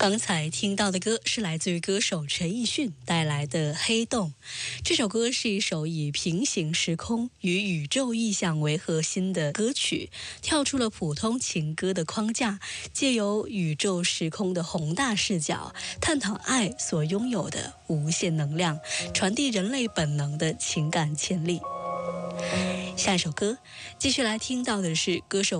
刚才听到的歌是来自于歌手陈奕迅带来的《黑洞》。这首歌是一首以平行时空与宇宙意象为核心的歌曲，跳出了普通情歌的框架，借由宇宙时空的宏大视角，探讨爱所拥有的无限能量，传递人类本能的情感潜力。下一首歌继续来听到的是歌手